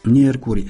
miercuri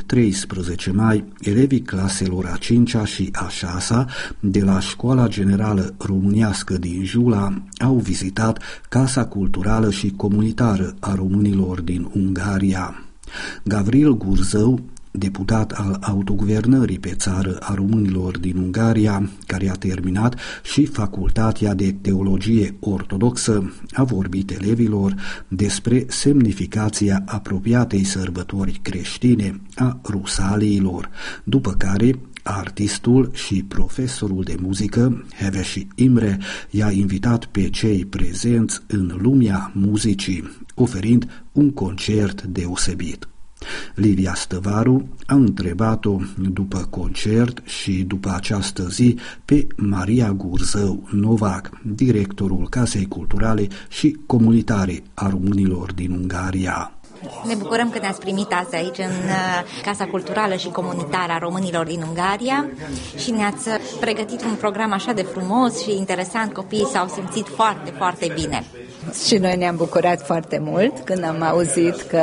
13 mai, elevii claselor a 5-a și a 6-a de la Școala Generală Românească din Jula au vizitat Casa Culturală și Comunitară a Românilor din Ungaria. Gavril Gurzău, deputat al autoguvernării pe țară a românilor din Ungaria, care a terminat și Facultatea de Teologie Ortodoxă, a vorbit elevilor despre semnificația apropiatei sărbători creștine a Rusaliilor, după care artistul și profesorul de muzică, Heveshi Imre, i-a invitat pe cei prezenți în lumea muzicii, oferind un concert deosebit. Livia Stăvaru a întrebat-o după concert și după această zi pe Maria Gurzău Novac, directorul Casei Culturale și Comunitare a Românilor din Ungaria. Ne bucurăm că ne-ați primit azi aici în Casa Culturală și Comunitară a Românilor din Ungaria și ne-ați pregătit un program așa de frumos și interesant. Copiii s-au simțit foarte, foarte bine. Și noi ne-am bucurat foarte mult când am auzit că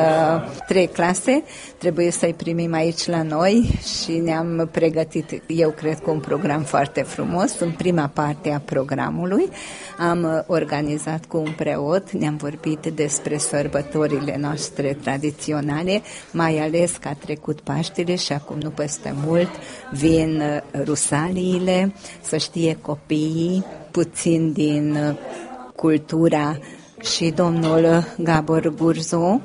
3 clase trebuie să-i primim aici la noi și ne-am pregătit, eu cred, cu un program foarte frumos. În prima parte a programului am organizat cu un preot, ne-am vorbit despre sărbătorile noastre tradiționale, mai ales că a trecut Paștele și acum nu peste mult vin Rusaliile, să știe copiii puțin din cultura. Și domnul Gabor Gurzo,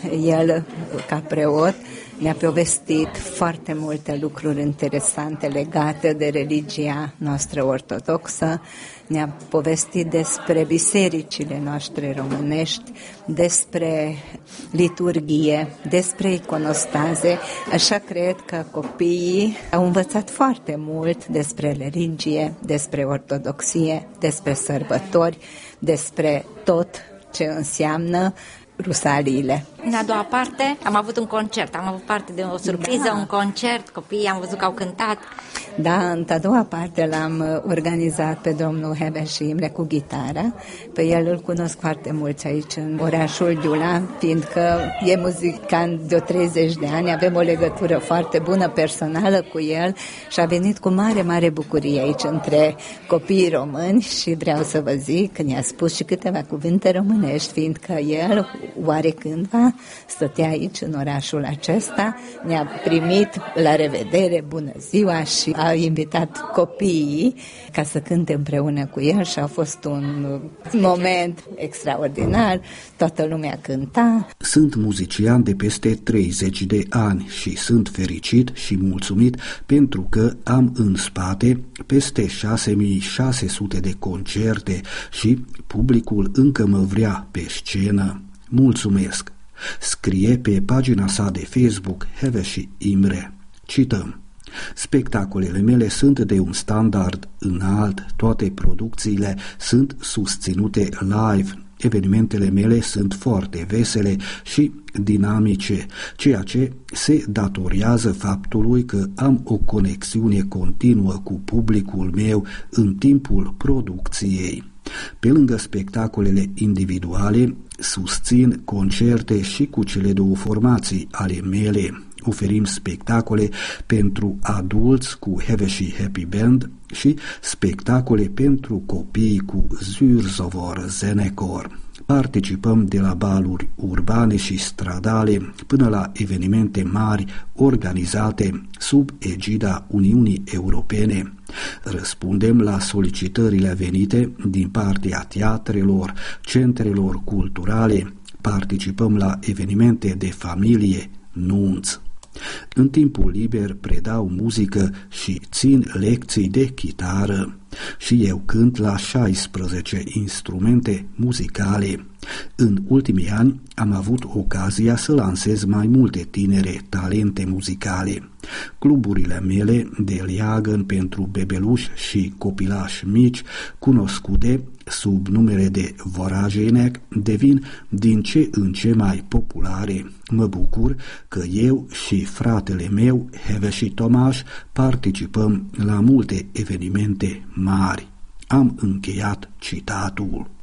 el ca preot, ne-a povestit foarte multe lucruri interesante legate de religia noastră ortodoxă, ne-a povestit despre bisericile noastre românești, despre liturghie, despre iconostaze. Așa cred că copiii au învățat foarte mult despre religie, despre ortodoxie, despre sărbători, despre tot ce înseamnă Rusaliile. În a doua parte am avut un concert, am avut parte de o surpriză, un concert, copiii am văzut că au cântat. Da, în a doua parte l-am organizat pe domnul Heveshi Imre cu gitara. Pe el îl cunosc foarte mulți aici în orașul Giula, fiindcă e muzicant de 30 de ani, avem o legătură foarte bună personală cu el și a venit cu mare, mare bucurie aici între copiii români și vreau să vă zic că ne-a spus și câteva cuvinte românești, fiindcă el oarecândva stătea aici în orașul acesta, ne-a primit la revedere, bună ziua, și a invitat copiii ca să cânte împreună cu el și a fost un moment extraordinar, toată lumea cânta. Sunt muzician de peste 30 de ani și sunt fericit și mulțumit pentru că am în spate peste 6600 de concerte și publicul încă mă vrea pe scenă. Mulțumesc! Scrie pe pagina sa de Facebook Heveshi Imre. Cităm: spectacolele mele sunt de un standard înalt, toate producțiile sunt susținute live, evenimentele mele sunt foarte vesele și dinamice, ceea ce se datorează faptului că am o conexiune continuă cu publicul meu în timpul producției. Pe lângă spectacolele individuale, susțin concerte și cu cele 2 formații ale mele. Oferim spectacole pentru adulți cu Heveshi Happy Band și spectacole pentru copii cu Zűrzavor Zenekar. Participăm de la baluri urbane și stradale până la evenimente mari organizate sub egida Uniunii Europene. Răspundem la solicitările venite din partea teatrelor, centrelor culturale, participăm la evenimente de familie, nunți. În timpul liber predau muzică și țin lecții de chitară și eu cânt la 16 instrumente muzicale. În ultimii ani am avut ocazia să lansez mai multe tinere talente muzicale. Cluburile mele de leagăn pentru bebeluși și copilași mici, cunoscute sub numere de Vorajének, devin din ce în ce mai populare. Mă bucur că eu și fratele meu, Heveshi Tomaș, participăm la multe evenimente mari. Am încheiat citatul.